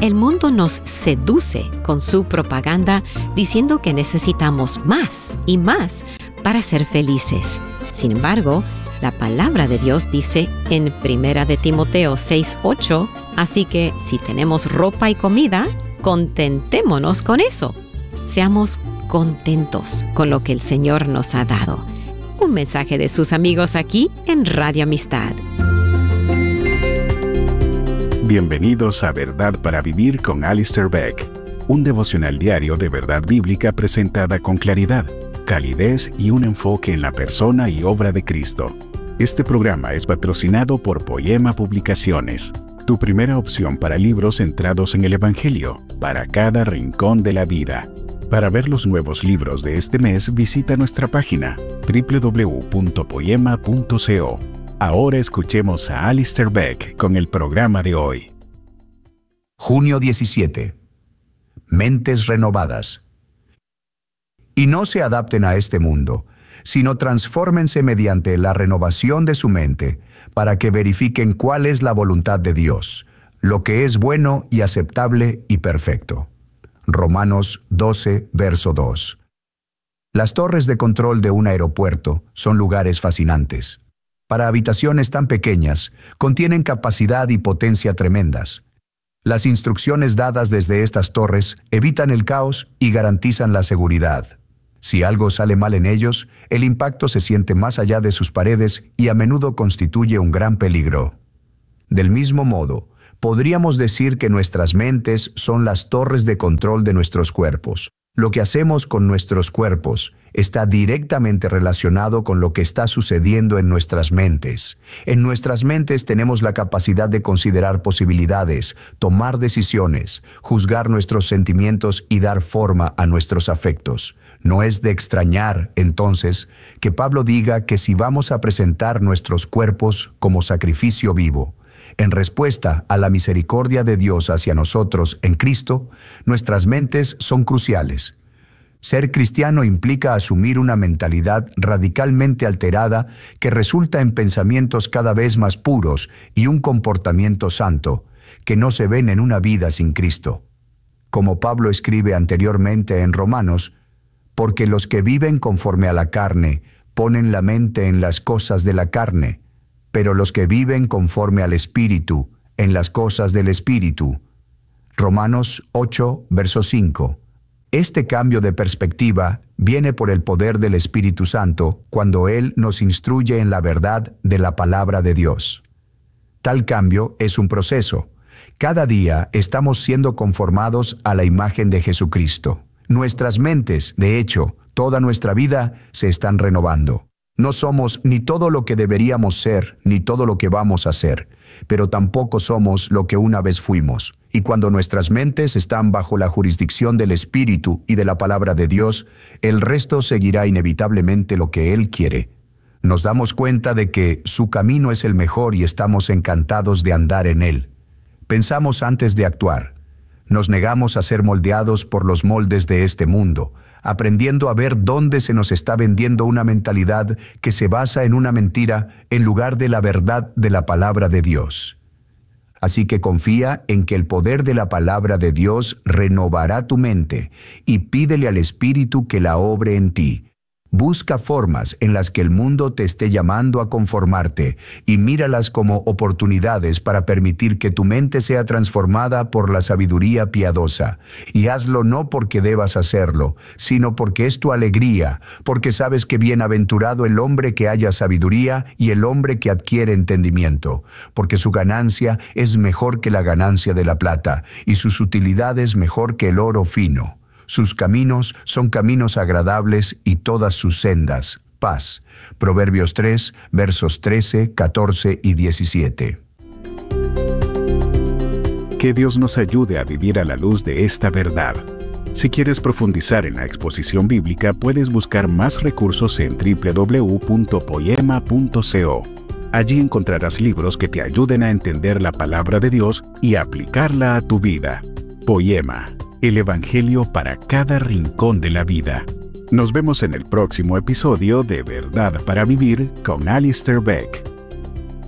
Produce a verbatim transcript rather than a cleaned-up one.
El mundo nos seduce con su propaganda diciendo que necesitamos más y más para ser felices. Sin embargo, la palabra de Dios dice en Primera de Timoteo seis ocho, así que si tenemos ropa y comida, contentémonos con eso. Seamos contentos con lo que el Señor nos ha dado. Un mensaje de sus amigos aquí en Radio Amistad. Bienvenidos a Verdad para Vivir con Alistair Begg, un devocional diario de verdad bíblica presentada con claridad, calidez y un enfoque en la persona y obra de Cristo. Este programa es patrocinado por Poema Publicaciones, tu primera opción para libros centrados en el Evangelio, para cada rincón de la vida. Para ver los nuevos libros de este mes, visita nuestra página doble u doble u doble u punto poema punto co. Ahora escuchemos a Alistair Begg con el programa de hoy. Junio diecisiete. Mentes renovadas. Y no se adapten a este mundo, sino transfórmense mediante la renovación de su mente, para que verifiquen cuál es la voluntad de Dios, lo que es bueno y aceptable y perfecto. Romanos doce, verso dos. Las torres de control de un aeropuerto son lugares fascinantes. Para habitaciones tan pequeñas, contienen capacidad y potencia tremendas. Las instrucciones dadas desde estas torres evitan el caos y garantizan la seguridad. Si algo sale mal en ellos, el impacto se siente más allá de sus paredes y a menudo constituye un gran peligro. Del mismo modo, podríamos decir que nuestras mentes son las torres de control de nuestros cuerpos. Lo que hacemos con nuestros cuerpos está directamente relacionado con lo que está sucediendo en nuestras mentes. En nuestras mentes tenemos la capacidad de considerar posibilidades, tomar decisiones, juzgar nuestros sentimientos y dar forma a nuestros afectos. No es de extrañar, entonces, que Pablo diga que si vamos a presentar nuestros cuerpos como sacrificio vivo, en respuesta a la misericordia de Dios hacia nosotros en Cristo, nuestras mentes son cruciales. Ser cristiano implica asumir una mentalidad radicalmente alterada que resulta en pensamientos cada vez más puros y un comportamiento santo, que no se ven en una vida sin Cristo. Como Pablo escribe anteriormente en Romanos, porque los que viven conforme a la carne ponen la mente en las cosas de la carne, pero los que viven conforme al Espíritu, en las cosas del Espíritu. Romanos ocho, verso cinco. Este cambio de perspectiva viene por el poder del Espíritu Santo cuando Él nos instruye en la verdad de la palabra de Dios. Tal cambio es un proceso. Cada día estamos siendo conformados a la imagen de Jesucristo. Nuestras mentes, de hecho, toda nuestra vida, se están renovando. No somos ni todo lo que deberíamos ser, ni todo lo que vamos a ser, pero tampoco somos lo que una vez fuimos. Y cuando nuestras mentes están bajo la jurisdicción del Espíritu y de la palabra de Dios, el resto seguirá inevitablemente lo que Él quiere. Nos damos cuenta de que su camino es el mejor y estamos encantados de andar en Él. Pensamos antes de actuar. Nos negamos a ser moldeados por los moldes de este mundo, aprendiendo a ver dónde se nos está vendiendo una mentalidad que se basa en una mentira en lugar de la verdad de la palabra de Dios. Así que confía en que el poder de la palabra de Dios renovará tu mente y pídele al Espíritu que la obre en ti. Busca formas en las que el mundo te esté llamando a conformarte y míralas como oportunidades para permitir que tu mente sea transformada por la sabiduría piadosa. Y hazlo no porque debas hacerlo, sino porque es tu alegría, porque sabes que bienaventurado el hombre que haya sabiduría y el hombre que adquiere entendimiento, porque su ganancia es mejor que la ganancia de la plata y sus utilidades mejor que el oro fino. Sus caminos son caminos agradables y todas sus sendas, paz. Proverbios tres, versos trece, catorce y diecisiete. Que Dios nos ayude a vivir a la luz de esta verdad. Si quieres profundizar en la exposición bíblica, puedes buscar más recursos en doble u doble u doble u punto poema punto co. Allí encontrarás libros que te ayuden a entender la palabra de Dios y aplicarla a tu vida. Poema. El Evangelio para cada rincón de la vida. Nos vemos en el próximo episodio de Verdad para Vivir con Alistair Begg.